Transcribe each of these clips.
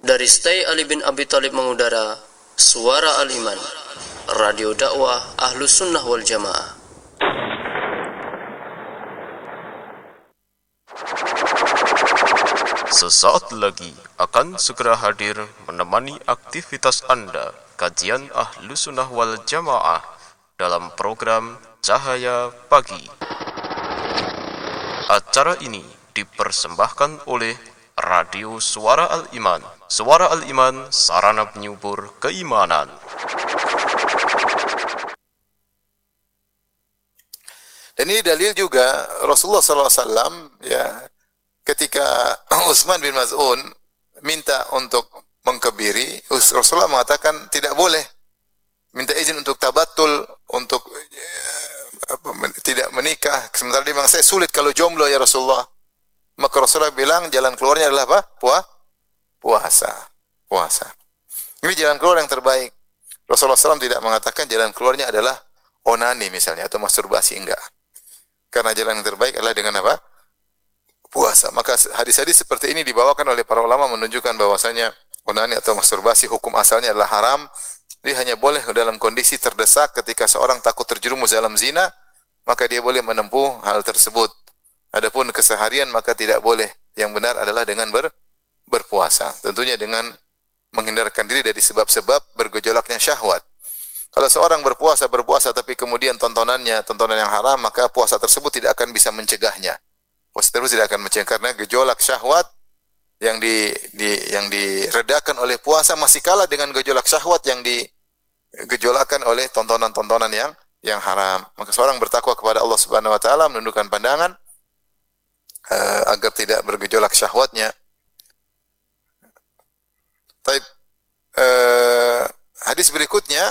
Dari Stay Ali bin Abi Thalib mengudara Suara Al-Iman, Radio dakwah Ahlus Sunnah wal Jamaah. Sesaat lagi akan segera hadir menemani aktivitas Anda kajian Ahlus Sunnah wal Jamaah dalam program Cahaya Pagi. Acara ini dipersembahkan oleh Radio Suara Al-Iman. Suara Al-Iman, sarana penyubur keimanan. Dan ini dalil juga Rasulullah SAW ya, ketika Utsman bin Maz'un minta untuk mengkebiri, Rasulullah mengatakan tidak boleh minta izin untuk tabattul, untuk tidak menikah. Sementara dia bilang, saya sulit kalau jomblo ya Rasulullah. Maka Rasulullah bilang jalan keluarnya adalah apa? Puasa. Ini jalan keluar yang terbaik. Rasulullah SAW tidak mengatakan jalan keluarnya adalah onani misalnya atau masturbasi, enggak. Karena jalan yang terbaik adalah dengan apa? Puasa. Maka hadis-hadis seperti ini dibawakan oleh para ulama menunjukkan bahwasanya onani atau masturbasi hukum asalnya adalah haram. Dia hanya boleh dalam kondisi terdesak ketika seorang takut terjerumus dalam zina, maka dia boleh menempuh hal tersebut. Adapun keseharian maka tidak boleh. Yang benar adalah dengan berpuasa. Tentunya dengan menghindarkan diri dari sebab-sebab bergejolaknya syahwat. Kalau seorang berpuasa tapi kemudian tontonan yang haram, maka puasa tersebut tidak akan bisa mencegahnya. Puasa tersebut tidak akan mencegah karena gejolak syahwat yang diredakan oleh puasa masih kalah dengan gejolak syahwat yang digejolakkan oleh tontonan-tontonan yang haram. Maka seorang bertakwa kepada Allah Subhanahu wa taala, menundukkan pandangan agar tidak bergejolak syahwatnya. Taib, hadis berikutnya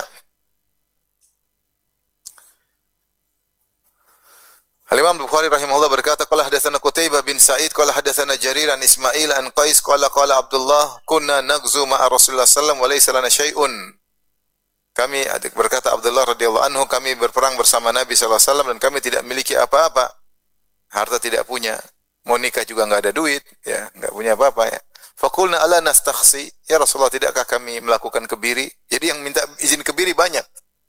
Al-Imam Bukhari rahimahullah berkata, qala hadatsana Qutaibah bin Sa'id qala hadatsana Jarir an Ismail an Qais qala Abdullah kunna nagzu ma'a Rasulullah sallallahu alaihi wasallam wa laysa lana syai'un. Kami berkata Abdullah radhiyallahu anhu, kami berperang bersama Nabi sallallahu alaihi wasallam dan kami tidak memiliki apa-apa. Harta tidak punya, mau nikah juga enggak ada duit, ya, enggak punya apa-apa ya. Faqulna ala nastakhsi, ya Rasulullah tidakkah kami melakukan kebiri? Jadi yang minta izin kebiri banyak.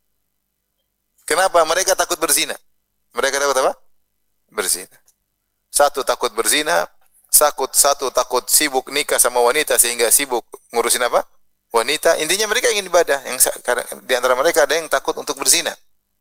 Kenapa? Mereka takut berzina. Mereka takut apa? Berzina. Satu takut berzina, satu takut sibuk nikah sama wanita sehingga sibuk ngurusin apa? Wanita. Intinya mereka ingin ibadah. Di antara mereka ada yang takut untuk berzina.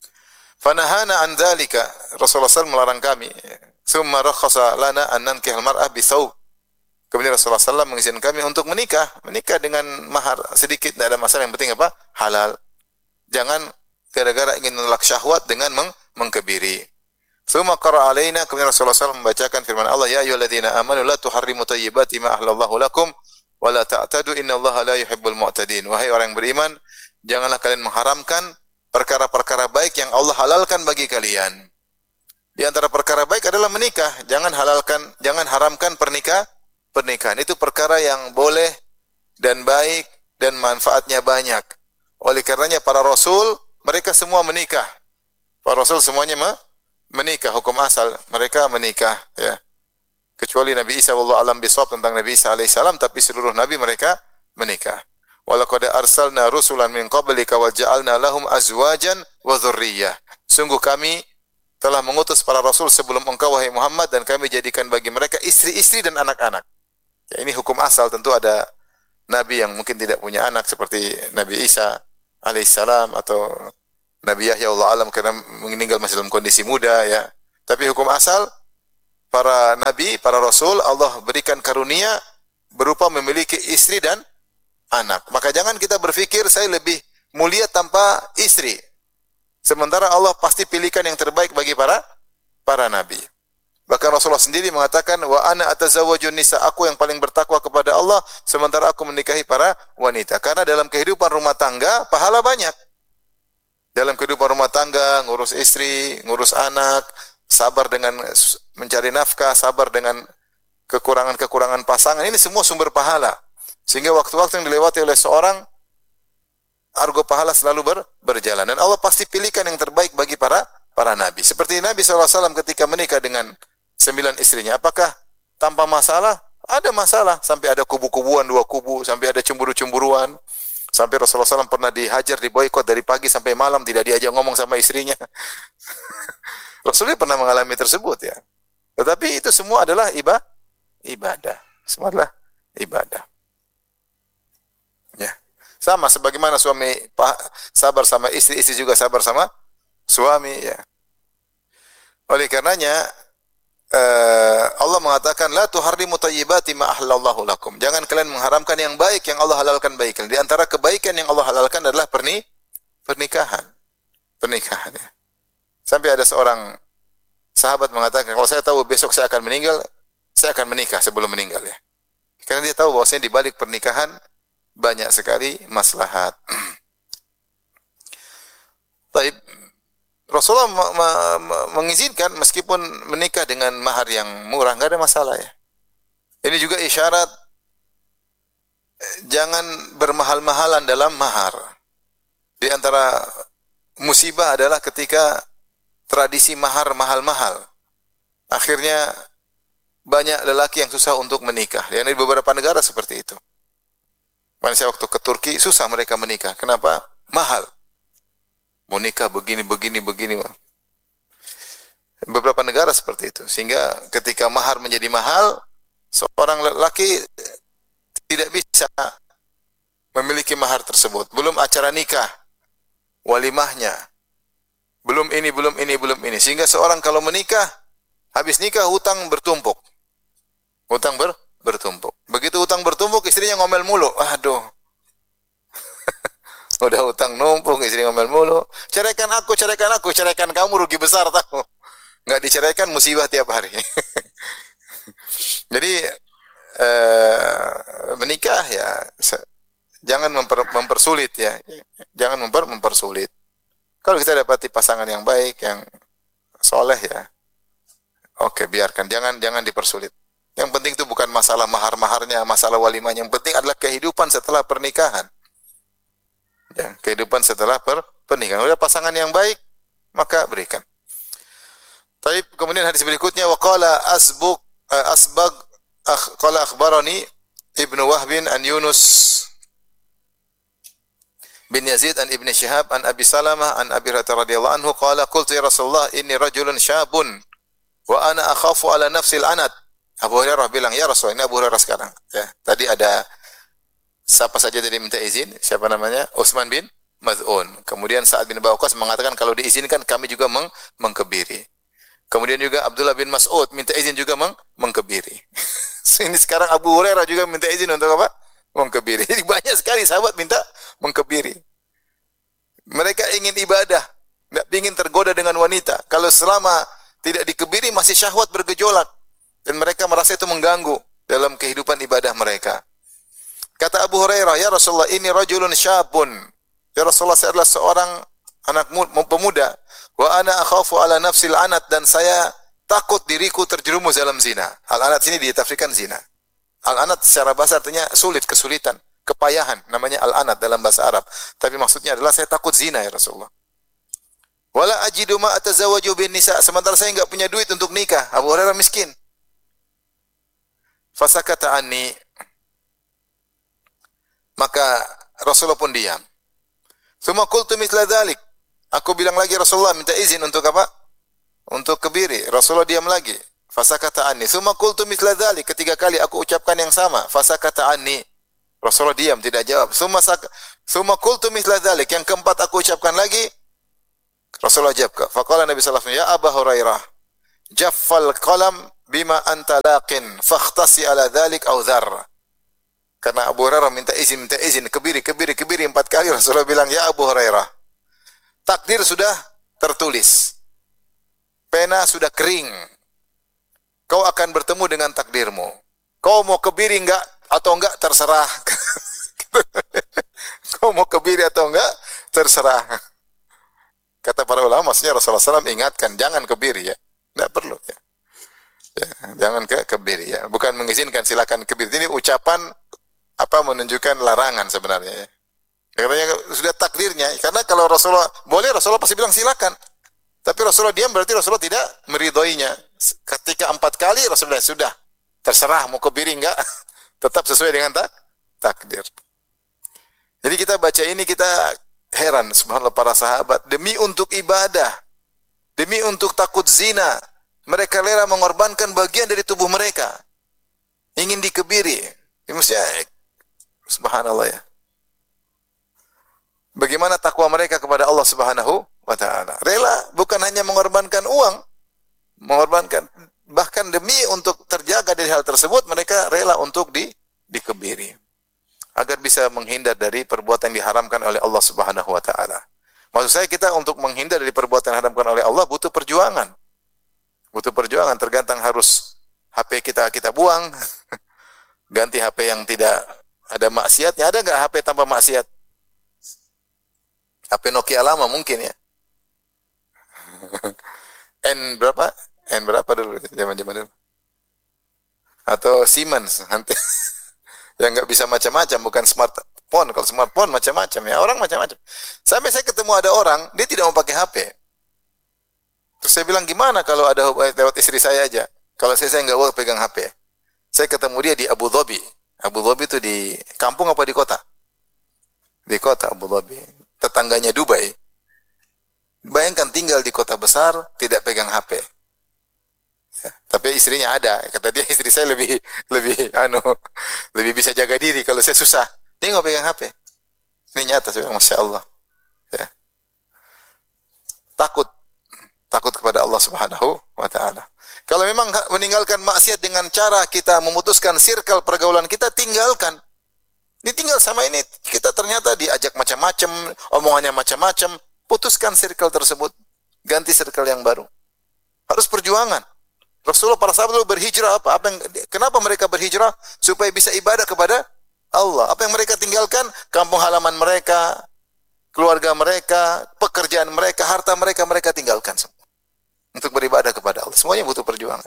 Fanahana an dzalika, Rasulullah SAW melarang kami. Summa rakhasa lana an nankihal mar'ah bisawb. Kemudian Rasulullah SAW mengizinkan kami untuk menikah dengan mahar sedikit, tidak ada masalah, yang penting apa? Halal. Jangan gara-gara ingin menolak syahwat dengan mengkebiri. Tsumma qara'a alaina, kemudian Rasulullah SAW membacakan firman Allah, ya ayyuhalladzina amanu la tuharrimu thayyibati ma ahlallahu lakum wa la ta'tadu innallaha la yuhibbul mu'tadin. Wahai orang yang beriman, janganlah kalian mengharamkan perkara-perkara baik yang Allah halalkan bagi kalian. Di antara perkara baik adalah menikah. Jangan haramkan pernikahan. Itu perkara yang boleh dan baik dan manfaatnya banyak. Oleh karenanya para rasul, mereka semua menikah. Para rasul semuanya menikah, hukum asal mereka menikah, ya. Kecuali Nabi Isa wallahu alam bisawab tentang Nabi Isa alaihissalam, tapi seluruh nabi mereka menikah. Walaqad arsalna rusulan min qablika wa ja'alna lahum azwajan wa dzurriyyah. Sungguh kami telah mengutus para rasul sebelum engkau wahai Muhammad dan kami jadikan bagi mereka istri-istri dan anak-anak. Ya, ini hukum asal. Tentu ada nabi yang mungkin tidak punya anak seperti Nabi Isa alaihissalam atau Nabi Yahya Allah alam karena meninggal masih dalam kondisi muda, ya. Tapi hukum asal para nabi, para rasul Allah berikan karunia berupa memiliki istri dan anak. Maka jangan kita berpikir saya lebih mulia tanpa istri. Sementara Allah pasti pilihkan yang terbaik bagi para nabi. Bahkan Rasulullah sendiri mengatakan, wa ana atazawwajun nisa, aku yang paling bertakwa kepada Allah sementara aku menikahi para wanita. Karena dalam kehidupan rumah tangga pahala banyak. Dalam kehidupan rumah tangga, ngurus istri, ngurus anak, sabar dengan mencari nafkah, sabar dengan kekurangan-kekurangan pasangan, ini semua sumber pahala. Sehingga waktu-waktu yang dilewati oleh seorang, argo pahala selalu berjalan. Dan Allah pasti pilihkan yang terbaik bagi para nabi. Seperti Nabi SAW ketika menikah dengan 9 istrinya. Apakah tanpa masalah? ada masalah, sampai ada kubu-kubuan, dua kubu, sampai ada cemburu-cemburuan. Sampai Rasulullah SAW pernah dihajar, diboikot dari pagi sampai malam, tidak diajak ngomong sama istrinya. Rasulullah pernah mengalami tersebut ya. Tetapi itu semua adalah ibadah. Semua adalah ibadah. Ya. Sama sebagaimana suami sabar sama istri, istri juga sabar sama suami ya. Oleh karenanya Allah mengatakan la tuharrimu thayyibati ma ahlallahu lakum. Jangan kalian mengharamkan yang baik yang Allah halalkan bagi kalian. Di antara kebaikan yang Allah halalkan adalah pernikahan. Pernikahan ya. Sampai ada seorang sahabat mengatakan, kalau saya tahu besok saya akan meninggal, saya akan menikah sebelum meninggal ya. Karena dia tahu bahwasanya di balik pernikahan banyak sekali maslahat. Baik, Rasulullah mengizinkan meskipun menikah dengan mahar yang murah, nggak ada masalah ya. Ini juga isyarat jangan bermahal-mahalan dalam mahar. Di antara musibah adalah ketika tradisi mahar mahal-mahal. Akhirnya banyak lelaki yang susah untuk menikah. Dan di beberapa negara seperti itu. Saya waktu ke Turki susah mereka menikah. Kenapa? Mahal. Mau nikah begini. Beberapa negara seperti itu. Sehingga ketika mahar menjadi mahal, seorang lelaki tidak bisa memiliki mahar tersebut. Belum acara nikah, walimahnya. Belum ini. Sehingga seorang kalau menikah, habis nikah hutang bertumpuk. Hutang bertumpuk. Begitu hutang bertumpuk, istrinya ngomel mulu. Aduh. Udah hutang numpuk, istri ngomel mulu. Ceraikan aku, ceraikan kamu, rugi besar tahu. Nggak diceraikan, musibah tiap hari. Jadi menikah ya jangan mempersulit ya. Jangan mempersulit. Kalau kita dapati pasangan yang baik, yang soleh ya, oke, biarkan. Jangan dipersulit. Yang penting itu bukan masalah mahar-maharnya, masalah walimahnya. Yang penting adalah kehidupan setelah pernikahan. Ya, kehidupan setelah pernikahan. Udah pasangan yang baik, maka berikan. Tapi kemudian hadis berikutnya, waqala asbag qala akhbarani Ibnu Wahbin an Yunus bin Yazid an Ibn Shihab an Abi Salamah an Abi Hurairah radhiyallahu anhu qala qultu ya Rasulullah inni rajulun syabun wa ana akhafu ala nafsil anat. Abu Hurairah bilang, ya Rasulullah, ini Abu Hurairah sekarang. Ya, tadi ada siapa saja tadi minta izin? Siapa namanya? Utsman bin Maz'un. Kemudian Sa'ad bin Abi Waqqas mengatakan kalau diizinkan kami juga mengkebiri. Kemudian juga Abdullah bin Mas'ud minta izin juga mengkebiri. Ini sekarang Abu Hurairah juga minta izin untuk apa? Mengkebiri. Jadi banyak sekali sahabat minta mengkebiri. Mereka ingin ibadah, tidak ingin tergoda dengan wanita. Kalau selama tidak dikebiri masih syahwat bergejolak. Dan mereka merasa itu mengganggu dalam kehidupan ibadah mereka. Kata Abu Hurairah, ya Rasulullah, ini rajulun syabun. Ya Rasulullah, saya adalah seorang anak pemuda. Wa ana akhafu ala nafsil anat, dan saya takut diriku terjerumus dalam zina. Al-anat sini ditafsirkan zina. Al-anat secara bahasa artinya sulit, kesulitan, kepayahan. Namanya al-anat dalam bahasa Arab. Tapi maksudnya adalah saya takut zina ya Rasulullah. Wala ajidu ma atazawwaju bin nisa, sementara saya enggak punya duit untuk nikah. Abu Hurairah miskin. Fasakata anni, maka Rasulullah pun diam. Tsumma qultu mithla dzalik. Aku bilang lagi, Rasulullah minta izin untuk apa? Untuk kebiri. Rasulullah diam lagi. Fasakata anni. Tsumma qultu mithla dzalik. Ketiga kali aku ucapkan yang sama. Fasakata anni. Rasulullah diam, tidak jawab. Tsumma qultu mithla dzalik. Yang keempat aku ucapkan lagi. Rasulullah jawab. Faqala Nabi sallallahu alaihi wasallam, ya Abu Hurairah, jaffal qalam bima anta laqin fakhtasi ala dzalik aw dzar. Karena Abu Hurairah minta izin, kebiri 4 kali. Rasulullah bilang, ya Abu Hurairah, takdir sudah tertulis, pena sudah kering, kau akan bertemu dengan takdirmu. Kau mau kebiri enggak atau enggak terserah. Kau mau kebiri atau enggak terserah. Kata para ulama, maksudnya Rasulullah SAW ingatkan, jangan kebiri ya, enggak perlu ya. Ya, jangan kebiri ya, bukan mengizinkan, silakan kebiri. Ini ucapan apa, menunjukkan larangan sebenarnya ya. Katanya sudah takdirnya, karena kalau Rasulullah boleh, Rasulullah pasti bilang silakan. Tapi Rasulullah diam, berarti Rasulullah tidak meridhoinya. Ketika 4 kali Rasulullah sudah Terserah mau kebiri enggak, tetap sesuai dengan takdir. Jadi kita baca ini kita heran, subhanallah, para sahabat demi untuk ibadah, demi untuk takut zina, mereka rela mengorbankan bagian dari tubuh mereka. Ingin dikebiri. Ini maksudnya, subhanallah ya. Bagaimana takwa mereka kepada Allah Subhanahu wa taala? Rela bukan hanya mengorbankan uang, mengorbankan bahkan demi untuk terjaga dari hal tersebut mereka rela untuk dikebiri agar bisa menghindar dari perbuatan yang diharamkan oleh Allah Subhanahu wa taala. Maksud saya kita untuk menghindar dari perbuatan yang diharamkan oleh Allah butuh perjuangan. Butuh perjuangan, tergantung harus HP kita buang, ganti HP yang tidak ada maksiatnya. Ada enggak HP tanpa maksiat? HP Nokia lama mungkin ya. N berapa? N berapa dulu zaman-zaman dulu? Atau Siemens nanti yang nggak bisa macam-macam, bukan smartphone. Kalau smartphone macam-macam ya, orang macam-macam. Sampai saya ketemu ada orang dia tidak mau pakai HP. Terus saya bilang gimana kalau ada lewat istri saya aja. Kalau saya nggak mau pegang HP. Saya ketemu dia di Abu Dhabi. Abu Dhabi itu di kampung apa di kota? Di kota Abu Dhabi. Tetangganya Dubai. Bayangkan tinggal di kota besar tidak pegang HP. Ya, tapi istrinya ada. Kata dia istri saya lebih bisa jaga diri. Kalau saya susah, dia nggak pegang HP. Ini nyata, masya Allah. Ya. Takut kepada Allah Subhanahu wa taala. Kalau memang meninggalkan maksiat dengan cara kita memutuskan circle pergaulan kita, tinggalkan. Ini tinggal sama ini, kita ternyata diajak macam-macam, omongannya macam-macam, putuskan circle tersebut, ganti circle yang baru. Harus perjuangan. Rasulullah, para sahabat dulu berhijrah apa? Kenapa mereka berhijrah? Supaya bisa ibadah kepada Allah. Apa yang mereka tinggalkan? Kampung halaman mereka, keluarga mereka, pekerjaan mereka, harta mereka, mereka tinggalkan semua. Untuk beribadah kepada Allah. Semuanya butuh perjuangan.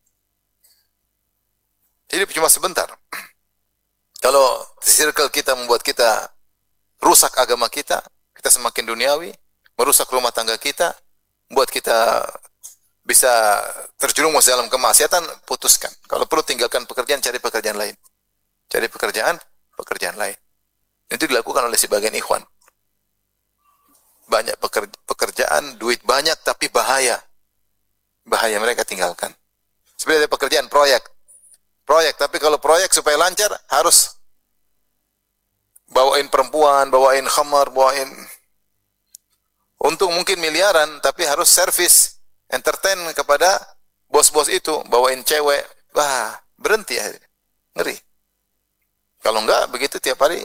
Hidup cuma sebentar. Kalau circle kita membuat kita rusak agama kita, kita semakin duniawi, merusak rumah tangga kita, membuat kita bisa terjerumus dalam kemaksiatan, putuskan. Kalau perlu tinggalkan pekerjaan, cari pekerjaan lain. Cari pekerjaan lain. Itu dilakukan oleh sebagian ikhwan. Banyak pekerjaan, duit banyak, tapi bahaya. Bahaya, mereka tinggalkan. Seperti ada pekerjaan, proyek, tapi kalau proyek supaya lancar, harus bawain perempuan, bawain khamar, bawain untung mungkin miliaran, tapi harus servis, entertain kepada bos-bos itu, bawain cewek, wah, berhenti ya, ngeri. Kalau enggak, begitu tiap hari.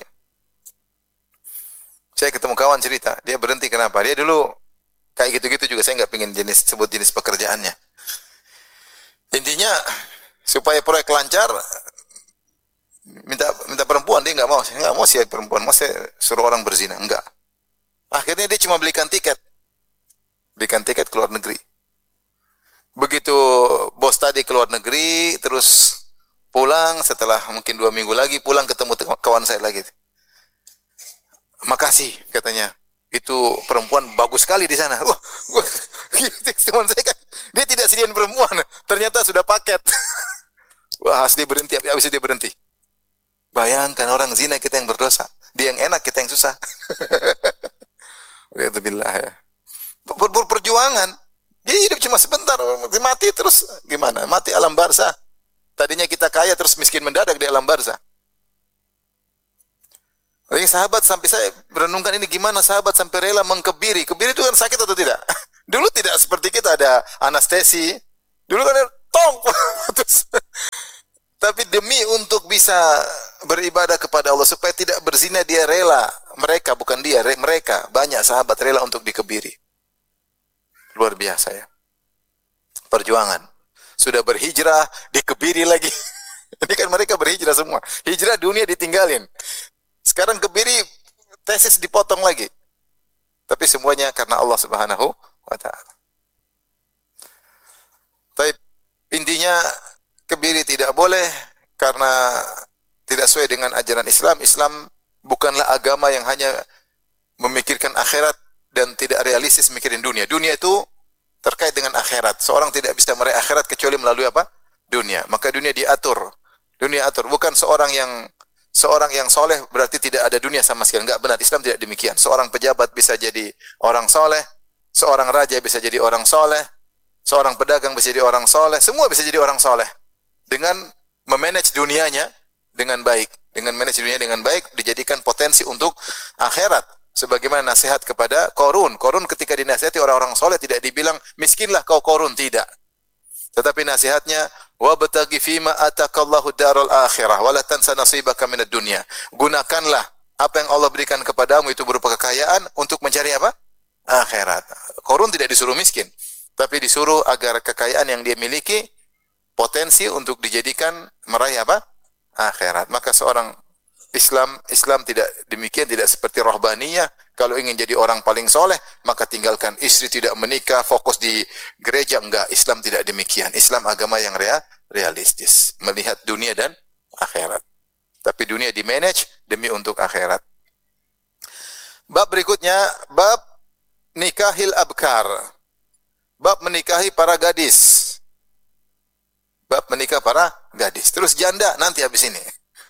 Saya ketemu kawan cerita, dia berhenti kenapa? Dia dulu kayak gitu-gitu juga, saya nggak pengen sebut jenis pekerjaannya. Intinya, supaya proyek lancar, minta perempuan, dia nggak mau sih perempuan, mau saya suruh orang berzina, enggak. Akhirnya dia cuma belikan tiket ke luar negeri. Begitu bos tadi ke luar negeri, terus pulang, setelah mungkin 2 minggu lagi, pulang ketemu kawan saya lagi. Makasih, katanya. Itu perempuan bagus sekali di sana. Wah, teman saya kan, dia tidak sediain perempuan, ternyata sudah paket. Wah, dia berhenti, habis itu dia berhenti. Bayangkan orang zina, kita yang berdosa. Dia yang enak, kita yang susah. Walhamdulillah ya. Perjuangan. Dia hidup cuma sebentar, mati terus gimana? Mati alam barzah. Tadinya kita kaya terus miskin mendadak di alam barzah. Jadi sahabat, sampai saya berenungkan ini, gimana sahabat sampai rela mengkebiri. Kebiri itu kan sakit atau tidak? Dulu tidak seperti kita ada anestesi. Dulu kan ada tong. Tapi demi untuk bisa beribadah kepada Allah, supaya tidak berzina, dia rela. Mereka, bukan dia, mereka. Banyak sahabat rela untuk dikebiri. Luar biasa ya. Perjuangan. Sudah berhijrah, dikebiri lagi. Ini kan mereka berhijrah semua. Hijrah, dunia ditinggalin. Sekarang kebiri, tesis dipotong lagi. Tapi semuanya karena Allah Subhanahu wa ta'ala. Tapi intinya, kebiri tidak boleh karena tidak sesuai dengan ajaran Islam. Islam bukanlah agama yang hanya memikirkan akhirat dan tidak realistis mikirin dunia. Dunia itu terkait dengan akhirat. Seorang tidak bisa meraih akhirat kecuali melalui apa? dunia. Maka dunia diatur. Dunia atur. Bukan seorang yang soleh berarti tidak ada dunia sama sekali. Enggak benar. Islam tidak demikian. Seorang pejabat bisa jadi orang soleh. Seorang raja bisa jadi orang soleh. Seorang pedagang bisa jadi orang soleh. Semua bisa jadi orang soleh. Dengan memanage dunianya dengan baik. Dengan manage dunia dengan baik, dijadikan potensi untuk akhirat. Sebagaimana nasihat kepada Qarun. Qarun ketika dinasihati orang-orang soleh tidak dibilang, miskinlah kau Qarun. Tidak. Tetapi nasihatnya, wabtaghi fima atakallahu darul akhirah wala tansa nasibaka minad dunya. Gunakanlah apa yang Allah berikan kepadamu itu berupa kekayaan untuk mencari apa? Akhirat. Qarun tidak disuruh miskin, tapi disuruh agar kekayaan yang dia miliki potensi untuk dijadikan meraih apa? Akhirat. Maka seorang Islam tidak demikian, tidak seperti rohbaniyah. Kalau ingin jadi orang paling soleh, maka tinggalkan istri, tidak menikah, fokus di gereja. Enggak, Islam tidak demikian. Islam agama yang realistis, melihat dunia dan akhirat. Tapi dunia di-manage demi untuk akhirat. Bab berikutnya, bab nikahil abkar. Bab menikahi para gadis. Bab menikah para gadis. Terus janda nanti habis ini.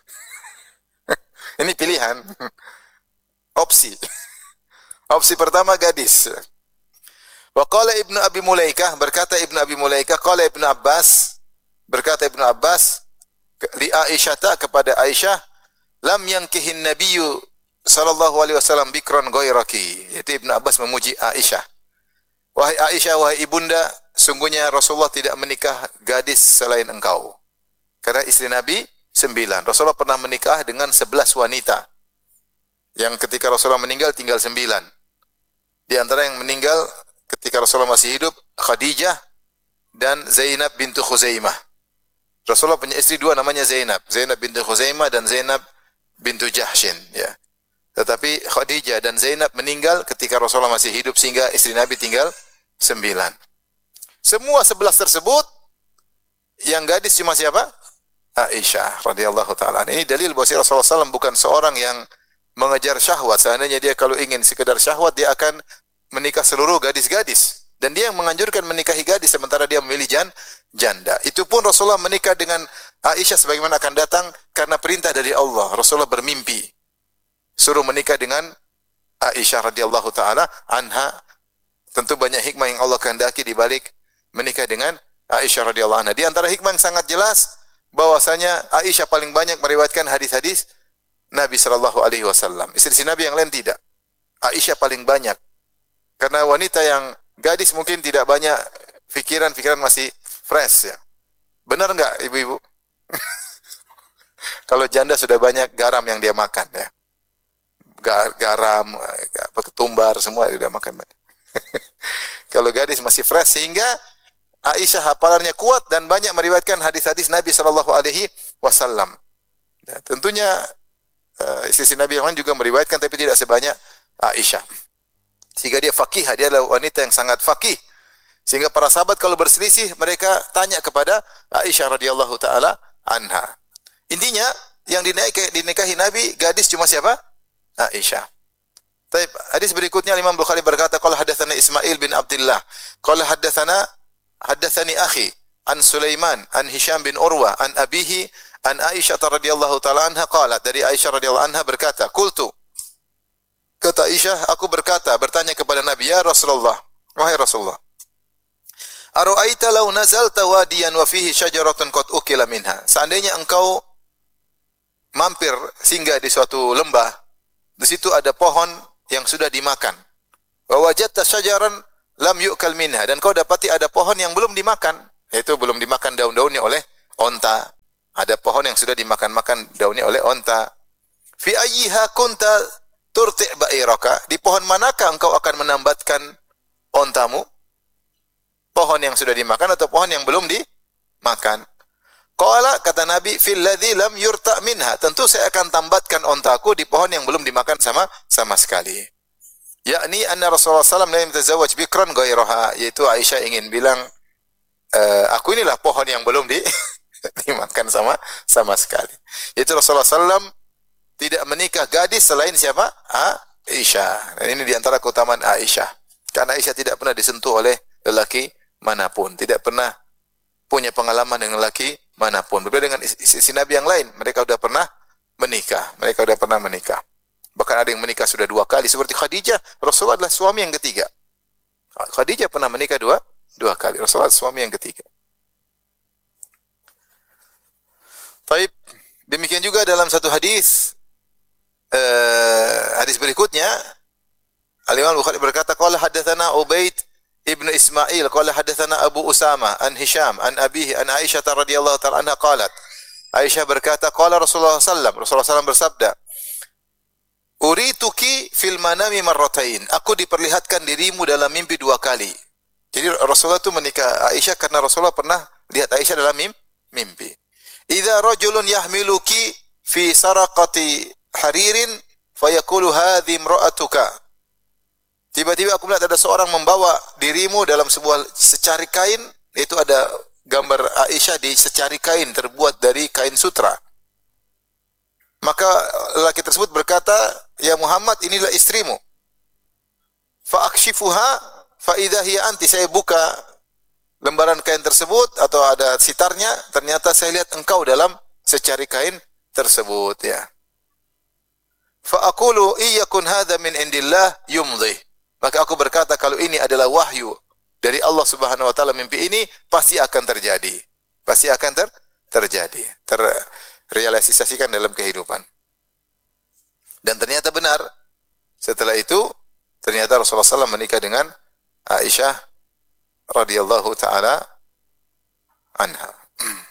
Ini pilihan. Opsi. Opsi pertama gadis. Wa qala Ibnu Abi Mulaikah, berkata Ibnu Abi Mulaikah, qala Ibnu Abbas, berkata Ibnu Abbas li Aisyah, kepada Aisyah, lam yankihin nabiyyu sallallahu alaihi wasallam bikran ghairaki. Itu Ibnu Abbas memuji Aisyah. Wahai Aisyah, wahai ibunda, sungguhnya Rasulullah tidak menikah gadis selain engkau. Karena istri Nabi 9. Rasulullah pernah menikah dengan 11 wanita. Yang ketika Rasulullah meninggal tinggal 9. Di antara yang meninggal ketika Rasulullah masih hidup, Khadijah dan Zainab bintu Khuzaimah. Rasulullah punya istri 2 namanya Zainab. Zainab bintu Khuzaimah dan Zainab bintu Jahshin. Ya. Tetapi Khadijah dan Zainab meninggal ketika Rasulullah masih hidup, sehingga istri Nabi tinggal 9. Semua 11 tersebut, yang gadis cuma siapa? Aisyah radhiyallahu ta'ala. Ini dalil bahwa Rasulullah SAW bukan seorang yang mengejar syahwat. Seandainya dia kalau ingin sekedar syahwat, dia akan menikah seluruh gadis-gadis. Dan dia yang menganjurkan menikahi gadis, sementara dia memilih janda. Itu pun Rasulullah menikah dengan Aisyah sebagaimana akan datang karena perintah dari Allah. Rasulullah bermimpi suruh menikah dengan Aisyah radhiyallahu ta'ala anha. Tentu banyak hikmah yang Allah kehendaki di balik menikah dengan Aisyah radhiyallahu anha. Di antara hikmah yang sangat jelas bahwasanya Aisyah paling banyak meriwayatkan hadis-hadis Nabi sallallahu alaihi wasallam. Istri Nabi yang lain tidak. Aisyah paling banyak. Karena wanita yang gadis mungkin tidak banyak pikiran masih fresh ya. Benar enggak ibu-ibu? Kalau janda sudah banyak garam yang dia makan ya. Garam, ketumbar semua sudah makan. Kalau gadis masih fresh, sehingga Aisyah hafalannya kuat dan banyak meriwayatkan hadis-hadis Nabi sallallahu alaihi wasallam. Ya, tentunya istri Nabi yang lain juga meriwayatkan, tapi tidak sebanyak Aisyah. Sehingga dia faqih, dia adalah wanita yang sangat faqih. Sehingga para sahabat kalau berselisih, mereka tanya kepada Aisyah radhiyallahu taala anha. Intinya yang dinikahi Nabi gadis cuma siapa? Aisyah. Baik, hadis berikutnya Imam Bukhari berkata, qala hadatsana Ismail bin Abdullah, qala haddatsani akhi an Sulaiman an Hisham bin Urwah an abihi an Aisyah radhiyallahu taala anha qalat, dari Aisyah radhiyallahu anha berkata, qultu, kata Aisyah, aku berkata, bertanya kepada Nabi, ya Rasulullah, wahai Rasulullah, ara'aita law nazalta wadiyan wa fihi syajaratun qad ukila minha. Seandainya engkau mampir singgah di suatu lembah, di situ ada pohon yang sudah dimakan. Wa wajadta syajaran lam yu'kal minha, dan kau dapati ada pohon yang belum dimakan, yaitu belum dimakan daun-daunnya oleh onta. Ada pohon yang sudah dimakan-makan daunnya oleh onta. Fi ayyiha kunta turti' ba'iraka, di pohon manakah engkau akan menambatkan ontamu? Pohon yang sudah dimakan atau pohon yang belum dimakan? Qala, kata Nabi, fil ladzi lam yurta' minha, tentu saya akan tambatkan ontaku di pohon yang belum dimakan sama sekali. Yakni anna Rasulullah SAW lam yatazawwaj bikran ghairaha, yaitu Aisyah ingin bilang, aku inilah pohon yang belum dimakan sama sekali. Yaitu Rasulullah SAW tidak menikah gadis selain siapa? Aisyah. Dan ini diantara keutamaan Aisyah. Karena Aisyah tidak pernah disentuh oleh lelaki manapun. Tidak pernah punya pengalaman dengan laki manapun. Berbeda dengan istri Nabi yang lain, mereka sudah pernah menikah. Bahkan ada yang menikah sudah 2 kali. Seperti Khadijah, Rasulullah adalah suami yang ketiga. Khadijah pernah menikah dua kali. Rasulullah suami yang ketiga. Baik, demikian juga dalam satu hadis, hadis berikutnya, Al-Imam Bukhari berkata, qala hadatsana Ubaid ibnu Ismail, qala hadatsana Abu Usama an Hisham an abihi an Aisyah radhiyallahu ta'ala anha qalat. Aisyah berkata, qala Rasulullah SAW bersabda, urituki fil manami marratain. Aku diperlihatkan dirimu dalam mimpi 2 kali. Jadi Rasulullah itu menikah Aisyah karena Rasulullah pernah lihat Aisyah dalam mimpi. Idza rajulun yahmiluki fi saraqati haririn fayaqulu hadhi imra'atuka. Tiba-tiba aku melihat ada seorang membawa dirimu dalam sebuah secari kain, itu ada gambar Aisyah di secari kain terbuat dari kain sutra. Maka lelaki tersebut berkata, ya Muhammad, inilah istrimu. Fa'akshifuha fa'idha hiya anti. Saya buka lembaran kain tersebut atau ada sitarnya, ternyata saya lihat engkau dalam secari kain tersebut, ya. Fa'aqulu iyakun hadha min indillah yumdhi. Maka aku berkata, kalau ini adalah wahyu dari Allah Subhanahu wa taala, mimpi ini pasti akan terjadi. Pasti akan terjadi. Terrealisasikan dalam kehidupan. Dan ternyata benar. Setelah itu ternyata Rasulullah SAW menikah dengan Aisyah radhiyallahu taala anha.